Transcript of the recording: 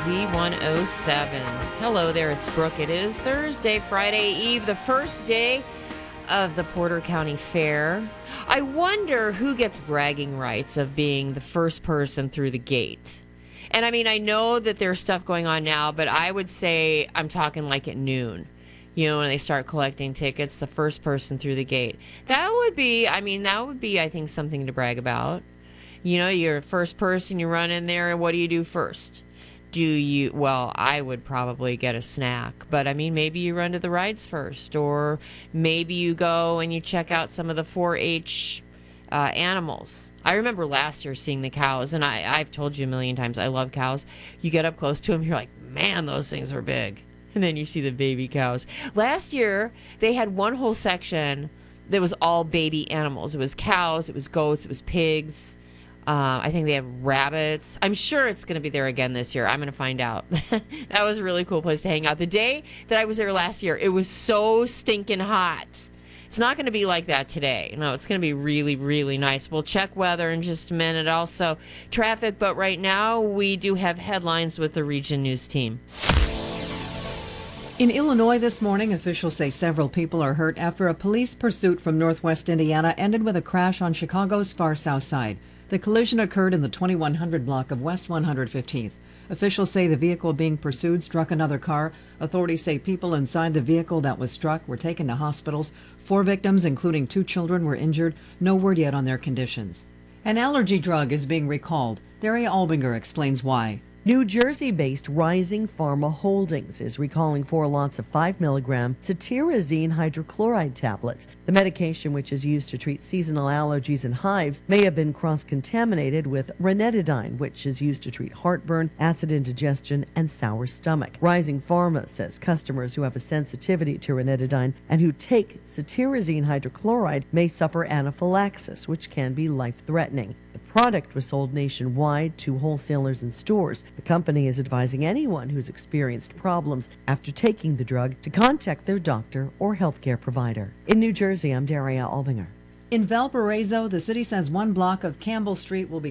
Z107. Hello there, it's Brooke. It is Thursday, Friday Eve, the first day of the Porter County Fair. I wonder who gets bragging rights of being the first person through the gate. And I mean, I know that there's stuff going on now, but I would say I'm talking like at noon. You know, when they start collecting tickets, the first person through the gate. That would be, I think, something to brag about. You know, you're first person, you run in there, and what do you do first? I would probably get a snack, but I mean, maybe you run to the rides first, or maybe you go and you check out some of the 4-H animals. I remember last year seeing the cows, and I've told you a million times, I love cows. You get up close to them, you're like, man, those things are big. And then you see the baby cows. Last year, they had one whole section that was all baby animals. It was cows, it was goats, it was pigs. I think they have rabbits. I'm sure it's going to be there again this year. I'm going to find out. That was a really cool place to hang out. The day that I was there last year, it was so stinking hot. It's not going to be like that today. No, it's going to be really, really nice. We'll check weather in just a minute. Also, traffic. But right now, we do have headlines with the Region News team. In Illinois this morning, officials say several people are hurt after a police pursuit from northwest Indiana ended with a crash on Chicago's far south side. The collision occurred in the 2100 block of West 115th. Officials say the vehicle being pursued struck another car. Authorities say people inside the vehicle that was struck were taken to hospitals. 4 victims, including 2 children, were injured. No word yet on their conditions. An allergy drug is being recalled. Daria Albinger explains why. New Jersey-based Rising Pharma Holdings is recalling 4 lots of 5 milligram cetirizine hydrochloride tablets. The medication, which is used to treat seasonal allergies and hives, may have been cross-contaminated with ranitidine, which is used to treat heartburn, acid indigestion, and sour stomach. Rising Pharma says customers who have a sensitivity to ranitidine and who take cetirizine hydrochloride may suffer anaphylaxis, which can be life-threatening. The product was sold nationwide to wholesalers and stores. The company is advising anyone who's experienced problems after taking the drug to contact their doctor or healthcare provider. In New Jersey, I'm Daria Albinger. In Valparaiso, the city says 1 block of Campbell Street will be